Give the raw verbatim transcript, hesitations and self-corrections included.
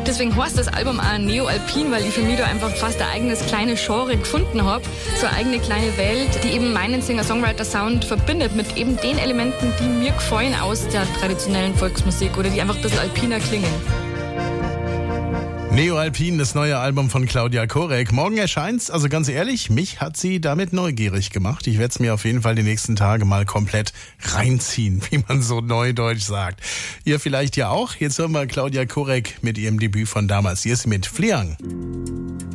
Deswegen heißt das Album auch Neo-Alpin, weil ich für mich da einfach fast ein eigenes kleines Genre gefunden habe. So eine eigene kleine Welt, die eben meinen Singer-Songwriter-Sound verbindet mit eben den Elementen, die mir gefallen aus der traditionellen Volksmusik oder die einfach ein bisschen alpiner klingen. Neo-Alpin, das neue Album von Claudia Korek. Morgen erscheint's. Also ganz ehrlich, mich hat sie damit neugierig gemacht. Ich werde es mir auf jeden Fall die nächsten Tage mal komplett reinziehen, wie man so neudeutsch sagt. Ihr vielleicht ja auch. Jetzt hören wir Claudia Korek mit ihrem Debüt von damals. Hier ist sie mit Fliang.